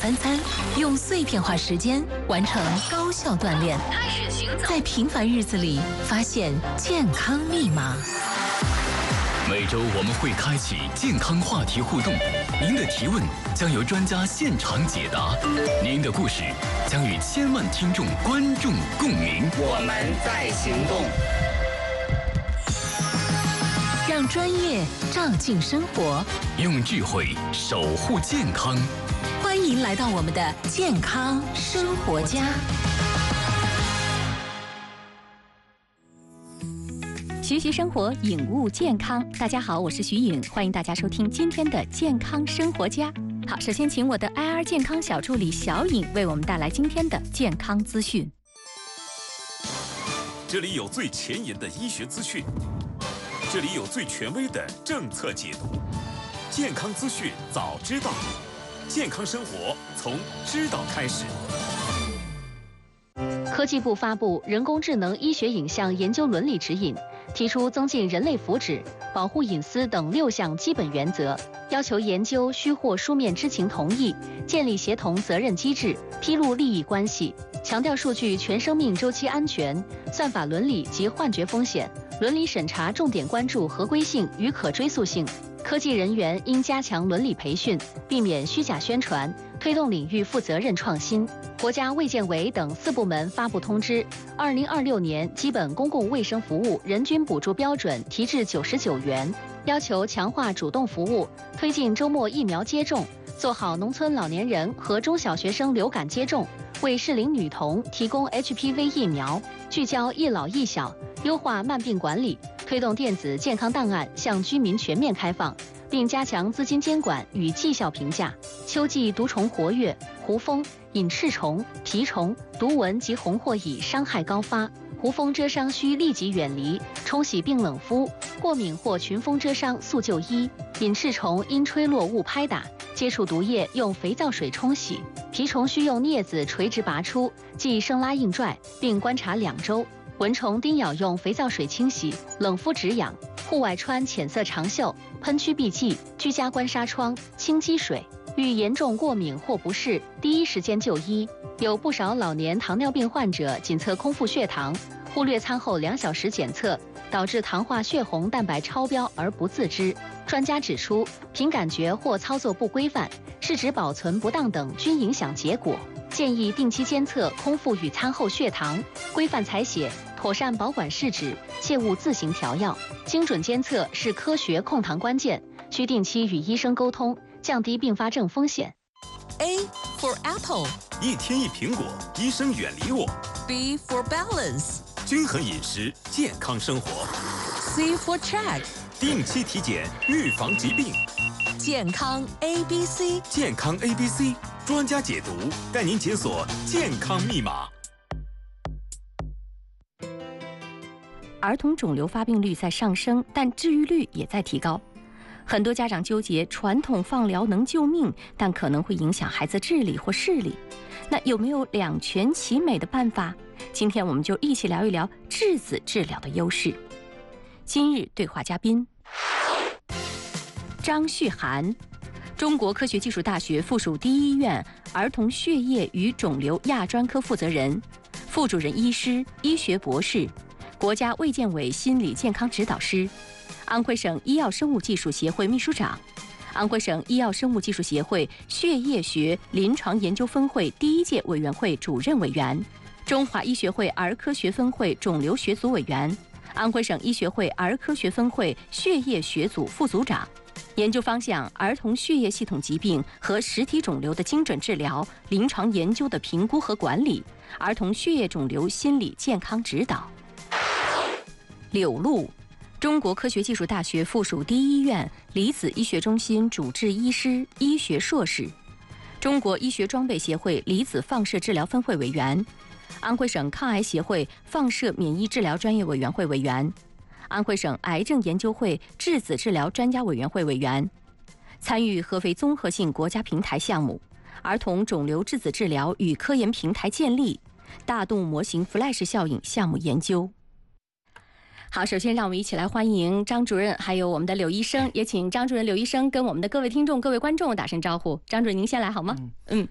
3餐，用碎片化时间完成高效锻炼， 开始行走， 在平凡日子里发现健康密码。 每周我们会开启健康话题互动，您的提问将由专家现场解答，您的故事将与千万听众观众共鸣。 我们在行动， 让专业照进生活， 用智慧守护健康。 欢迎来到我们的健康生活家。 学习生活，领悟健康。大家好，我是徐颖，欢迎大家收听今天的健康生活家。好，首先请我的 IR 健康小助理小颖为我们带来今天的健康资讯。 这里有最前沿的医学资讯，这里有最权威的政策解读，健康资讯早知道，健康生活从知道开始。 科技部发布《人工智能医学影像研究伦理指引》，提出增进人类福祉、保护隐私等6项基本原则，要求研究需获书面知情同意，建立协同责任机制，披露利益关系，强调数据全生命周期安全、算法伦理及幻觉风险，伦理审查重点关注合规性与可追溯性。科技人员应加强伦理培训，避免虚假宣传，推动领域负责任创新。国家卫健委等4部门发布通知，2026年基本公共卫生服务人均补助标准提至99元，要求强化主动服务，推进周末疫苗接种，做好农村老年人和中小学生流感接种，为适龄女童提供 HPV 疫苗，聚焦一老一小，优化慢病管理，推动电子健康档案向居民全面开放，并加强资金监管与绩效评价。秋季毒虫活跃，胡蜂、隐翅虫、蜱虫、毒蚊及红货蚁伤害高发，胡蜂蛰伤需立即远离，冲洗并冷敷；过敏或群蜂蛰伤速就医。隐翅虫因吹落物拍打，接触毒液用肥皂水冲洗；蜱虫需用镊子垂直拔出，即生拉硬拽，并观察2周。蚊虫叮咬用肥皂水清洗，冷敷止痒。户外穿浅色长袖，喷驱避剂，居家关纱窗，清积水。遇严重过敏或不适，第一时间就医。有不少老年糖尿病患者检测空腹血糖，忽略餐后2小时检测，导致糖化血红蛋白超标而不自知。专家指出，凭感觉或操作不规范、试纸保存不当等均影响结果。建议定期监测空腹与餐后血糖，规范采血，妥善保管试纸，切勿自行调药。精准监测是科学控糖关键，需定期与医生沟通，降低并发症风险。 A for apple， 一天一苹果，医生远离我。 B for balance， 均衡饮食，健康生活。 C for check， 定期体检，预防疾病。 健康 ABC， 健康 ABC 专家解读，带您解锁健康密码。 儿童肿瘤发病率在上升，但治愈率也在提高。很多家长纠结传统放疗能救命，但可能会影响孩子智力或视力。那有没有2全其美的办法？今天我们就一起聊一聊质子治疗的优势。今日对话嘉宾张旭涵，中国科学技术大学附属第一医院儿童血液与肿瘤亚专科负责人、副主任医师、医学博士，国家卫健委心理健康指导师，安徽省医药生物技术协会秘书长，安徽省医药生物技术协会血液学临床研究分会第1届委员会主任委员，中华医学会儿科学分会肿瘤学组委员，安徽省医学会儿科学分会血液学组副组长。研究方向：儿童血液系统疾病和实体肿瘤的精准治疗、临床研究的评估和管理、儿童血液肿瘤心理健康指导。柳璐，中国科学技术大学附属第一医院离子医学中心主治医师、医学硕士，中国医学装备协会离子放射治疗分会委员，安徽省抗癌协会放射免疫治疗专业委员会委员，安徽省癌症研究会质子治疗专家委员会委员，参与合肥综合性国家平台项目、儿童肿瘤质子治疗与科研平台建立、大动物模型 Flash 效应项目研究。好，首先让我们一起来欢迎张主任，还有我们的柳医生，也请张主任、柳医生跟我们的各位听众、各位观众打声招呼。张主任，您先来好吗？